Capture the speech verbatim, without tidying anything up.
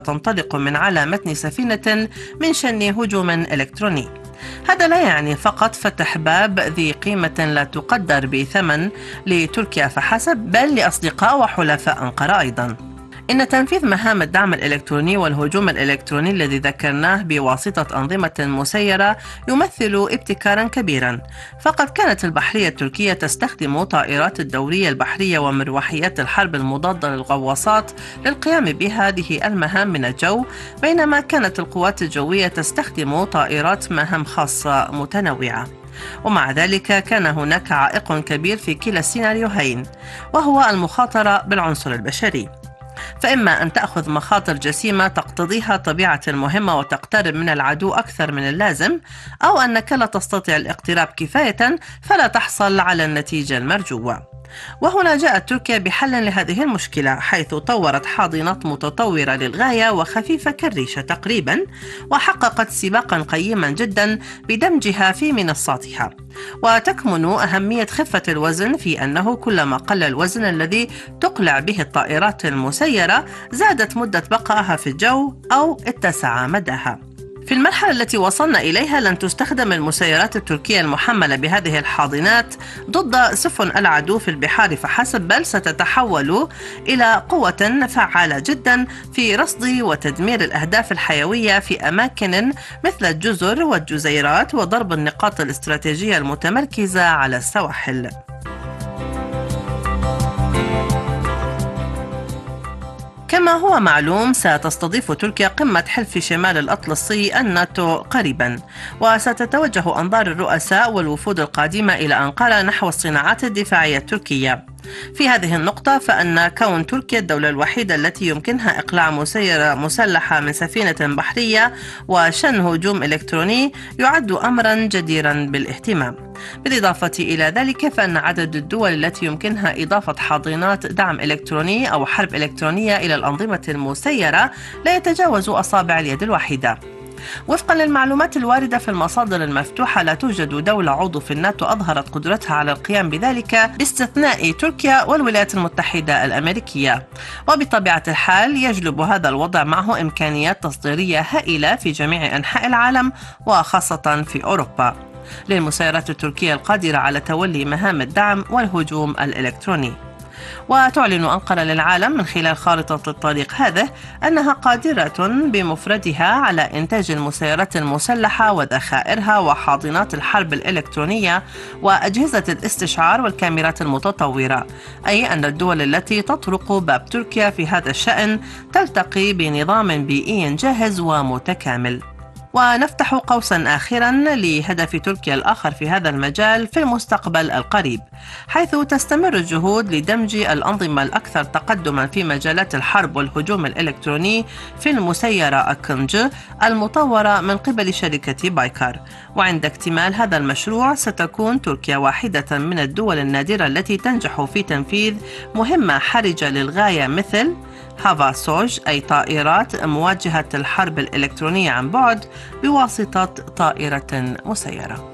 تنطلق من على متن سفينة من شن هجوم إلكتروني. هذا لا يعني فقط فتح باب ذي قيمة لا تقدر بثمن لتركيا فحسب، بل لأصدقاء وحلفاء أنقرة أيضا. إن تنفيذ مهام الدعم الإلكتروني والهجوم الإلكتروني الذي ذكرناه بواسطة أنظمة مسيرة يمثل ابتكارا كبيرا، فقد كانت البحرية التركية تستخدم طائرات الدورية البحرية ومروحيات الحرب المضادة للغواصات للقيام بهذه المهام من الجو، بينما كانت القوات الجوية تستخدم طائرات مهام خاصة متنوعة. ومع ذلك كان هناك عائق كبير في كلا السيناريوهين، وهو المخاطرة بالعنصر البشري. فإما أن تأخذ مخاطر جسيمة تقتضيها طبيعة المهمة وتقترب من العدو أكثر من اللازم، أو أنك لا تستطيع الاقتراب كفاية فلا تحصل على النتيجة المرجوة. وهنا جاءت تركيا بحل لهذه المشكلة، حيث طورت حاضنات متطورة للغاية وخفيفة كالريشة تقريبا، وحققت سباقا قيما جدا بدمجها في منصاتها. وتكمن أهمية خفة الوزن في أنه كلما قل الوزن الذي تقلع به الطائرات المسيرة زادت مدة بقائها في الجو أو اتسع مداها. في المرحلة التي وصلنا إليها لن تستخدم المسيرات التركية المحملة بهذه الحاضنات ضد سفن العدو في البحار فحسب، بل ستتحول إلى قوة فعالة جدا في رصد وتدمير الأهداف الحيوية في أماكن مثل الجزر والجزيرات وضرب النقاط الاستراتيجية المتمركزة على السواحل. كما هو معلوم ستستضيف تركيا قمة حلف شمال الأطلسي الناتو قريبا، وستتوجه أنظار الرؤساء والوفود القادمة إلى أنقرة نحو الصناعات الدفاعية التركية. في هذه النقطة فإن كون تركيا الدولة الوحيدة التي يمكنها إقلاع مسيرة مسلحة من سفينة بحرية وشن هجوم إلكتروني يعد أمرا جديرا بالاهتمام. بالإضافة إلى ذلك فإن عدد الدول التي يمكنها إضافة حاضنات دعم إلكتروني أو حرب إلكترونية إلى الأنظمة المسيرة لا يتجاوز أصابع اليد الواحدة. وفقا للمعلومات الواردة في المصادر المفتوحة لا توجد دولة عضو في الناتو أظهرت قدرتها على القيام بذلك باستثناء تركيا والولايات المتحدة الأمريكية، وبطبيعة الحال يجلب هذا الوضع معه إمكانيات تصديرية هائلة في جميع أنحاء العالم وخاصة في أوروبا للمسيرات التركية القادرة على تولي مهام الدعم والهجوم الإلكتروني. وتعلن أنقرة للعالم من خلال خارطة الطريق هذه أنها قادرة بمفردها على إنتاج المسيرات المسلحة وذخائرها وحاضنات الحرب الإلكترونية وأجهزة الاستشعار والكاميرات المتطورة، أي أن الدول التي تطرق باب تركيا في هذا الشأن تلتقي بنظام بيئي جاهز ومتكامل. ونفتح قوسا آخرا لهدف تركيا الآخر في هذا المجال في المستقبل القريب، حيث تستمر الجهود لدمج الأنظمة الأكثر تقدما في مجالات الحرب والهجوم الإلكتروني في المسيرة أكنج المطورة من قبل شركة بايكار. وعند اكتمال هذا المشروع ستكون تركيا واحدة من الدول النادرة التي تنجح في تنفيذ مهمة حرجة للغاية مثل هافا سوج، أي طائرات مواجهة الحرب الإلكترونية عن بعد بواسطة طائرة مسيرة.